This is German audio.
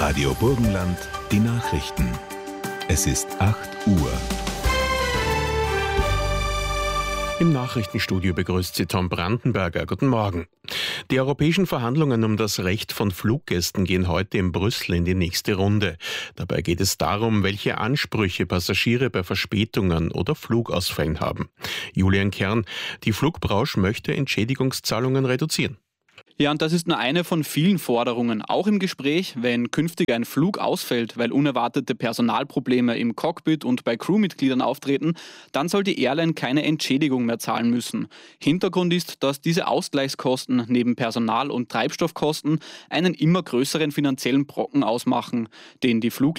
Radio Burgenland, die Nachrichten. Es ist 8 Uhr. Im Nachrichtenstudio begrüßt Sie Tom Brandenberger. Guten Morgen. Die europäischen Verhandlungen um das Recht von Fluggästen gehen heute in Brüssel in die nächste Runde. Dabei geht es darum, welche Ansprüche Passagiere bei Verspätungen oder Flugausfällen haben. Julian Kern, die Flugbranche möchte Entschädigungszahlungen reduzieren. Ja, und das ist nur eine von vielen Forderungen. Auch im Gespräch, wenn künftig ein Flug ausfällt, weil unerwartete Personalprobleme im Cockpit und bei Crewmitgliedern auftreten, dann soll die Airline keine Entschädigung mehr zahlen müssen. Hintergrund ist, dass diese Ausgleichskosten neben Personal- und Treibstoffkosten einen immer größeren finanziellen Brocken ausmachen, den die